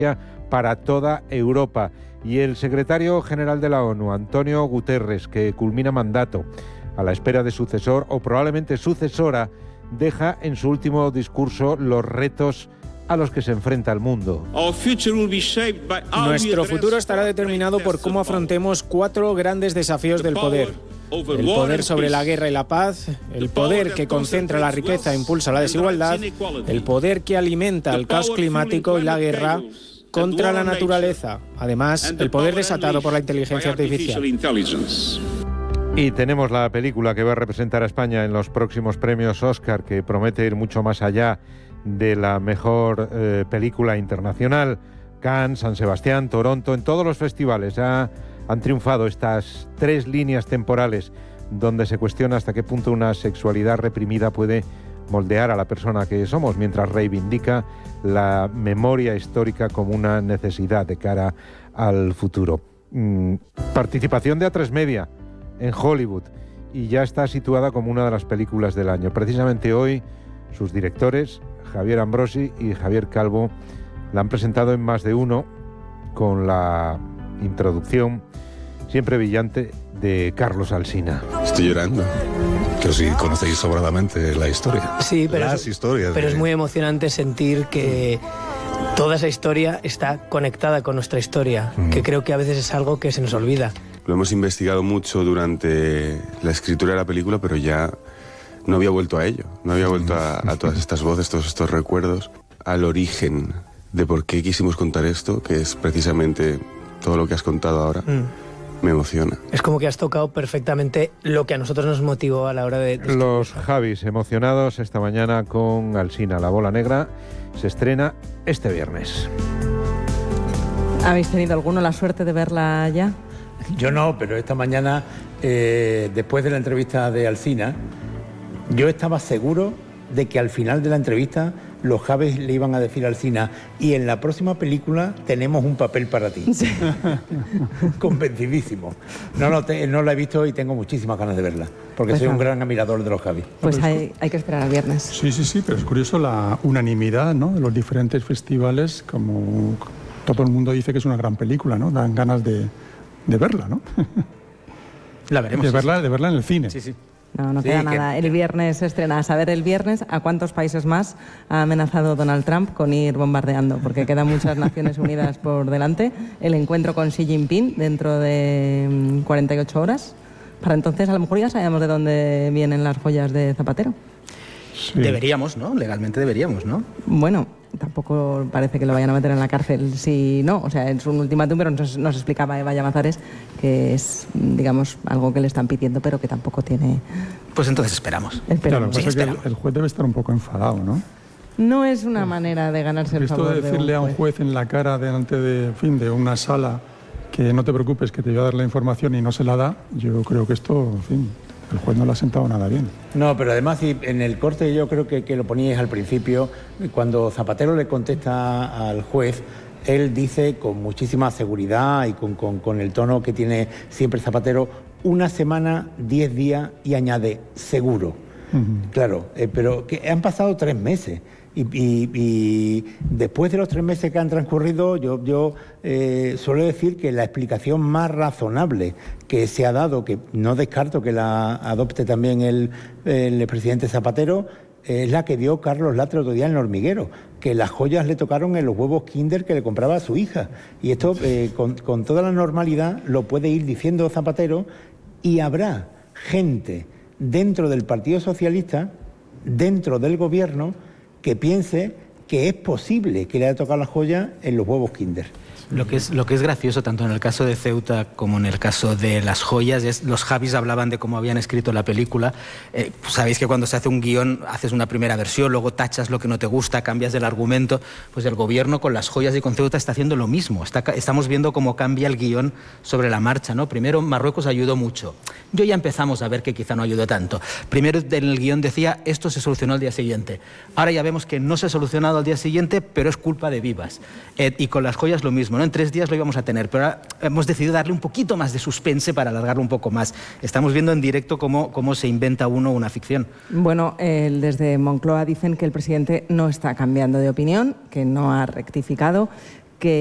para toda Europa. Y el secretario general de la ONU, Antonio Guterres, que culmina mandato a la espera de sucesor o probablemente sucesora, deja en su último discurso los retos a los que se enfrenta el mundo. Nuestro futuro estará determinado por cómo afrontemos 4 grandes desafíos del poder. El poder sobre la guerra y la paz, el poder que concentra la riqueza e impulsa la desigualdad, el poder que alimenta el caos climático y la guerra contra la naturaleza. Además, el poder desatado por la inteligencia artificial. Y tenemos la película que va a representar a España en los próximos premios Oscar, que promete ir mucho más allá de la mejor película internacional. Cannes, San Sebastián, Toronto, en todos los festivales han triunfado estas 3 líneas temporales donde se cuestiona hasta qué punto una sexualidad reprimida puede moldear a la persona que somos, mientras reivindica la memoria histórica como una necesidad de cara al futuro. Participación de A3 Media en Hollywood y ya está situada como una de las películas del año. Precisamente hoy sus directores, Javier Ambrosi y Javier Calvo, la han presentado en Más de Uno con la introducción siempre brillante de Carlos Alsina. Estoy llorando. Que sí conocéis sobradamente la historia. Sí, pero, pero es muy emocionante sentir que toda esa historia está conectada con nuestra historia, que creo que a veces es algo que se nos olvida. Lo hemos investigado mucho durante la escritura de la película, pero ya no había vuelto a ello. No había vuelto a todas estas voces, todos estos recuerdos, al origen de por qué quisimos contar esto, que es precisamente todo lo que has contado ahora. Me emociona. Es como que has tocado perfectamente lo que a nosotros nos motivó a la hora de... Los Javis emocionados esta mañana con Alsina. La bola negra se estrena este viernes. ¿Habéis tenido alguno la suerte de verla ya? Yo no, pero esta mañana, después de la entrevista de Alsina, yo estaba seguro de que al final de la entrevista los Javis le iban a decir a Alsina: y en la próxima película tenemos un papel para ti. Sí. Convencidísimo. No la he visto y tengo muchísimas ganas de verla, porque soy un gran admirador de los Javis. Pues hay que esperar al viernes. Sí, pero es curioso la unanimidad, ¿no?, de los diferentes festivales, como todo el mundo dice que es una gran película, ¿no? Dan ganas de verla, ¿no? La veremos. De verla en el cine. Sí. No queda nada. El viernes se estrena. A saber el viernes a cuántos países más ha amenazado Donald Trump con ir bombardeando, porque quedan muchas Naciones Unidas por delante. El encuentro con Xi Jinping dentro de 48 horas. Para entonces a lo mejor ya sabemos de dónde vienen las joyas de Zapatero. Sí. Deberíamos, ¿no? Legalmente deberíamos, ¿no? Bueno, tampoco parece que lo vayan a meter en la cárcel si no. O sea, en su ultimátum, pero nos explicaba Eva Llamazares que es, digamos, algo que le están pidiendo, pero que tampoco tiene... Pues entonces esperamos. Claro, sí, esperamos. Que el juez debe estar un poco enfadado, ¿no? No es una manera de ganarse el favor de un juez. Esto de decirle a un juez en la cara delante de una sala que no te preocupes, que te voy a dar la información y no se la da, yo creo que esto, en fin... El juez no le ha sentado nada bien. No, pero además en el corte yo creo que lo poníais al principio, cuando Zapatero le contesta al juez, él dice con muchísima seguridad y con el tono que tiene siempre Zapatero, 1 semana, 10 días y añade, seguro. Claro, pero que han pasado 3 meses. Y después de los 3 meses que han transcurrido, yo suelo decir que la explicación más razonable que se ha dado, que no descarto que la adopte también el presidente Zapatero, es la que dio Carlos Latre otro día en El Hormiguero, que las joyas le tocaron en los huevos Kinder que le compraba a su hija. Y esto con toda la normalidad lo puede ir diciendo Zapatero, y habrá gente dentro del Partido Socialista, dentro del gobierno, que piense que es posible que le haya tocado la joya en los huevos Kinder. Lo que es gracioso, tanto en el caso de Ceuta como en el caso de las joyas, es los Javis hablaban de cómo habían escrito la película. Sabéis que cuando se hace un guión, haces una primera versión, luego tachas lo que no te gusta, cambias del argumento. Pues el gobierno con las joyas y con Ceuta está haciendo lo mismo. Estamos viendo cómo cambia el guión sobre la marcha, ¿no? Primero, Marruecos ayudó mucho. Yo ya empezamos a ver que quizá no ayudó tanto. Primero, en el guión decía, esto se solucionó al día siguiente. Ahora ya vemos que no se ha solucionado al día siguiente, pero es culpa de Vivas. Y con las joyas lo mismo, ¿no? En 3 días lo íbamos a tener, pero ahora hemos decidido darle un poquito más de suspense para alargarlo un poco más. Estamos viendo en directo cómo se inventa uno una ficción. Bueno, desde Moncloa dicen que el presidente no está cambiando de opinión, que no ha rectificado,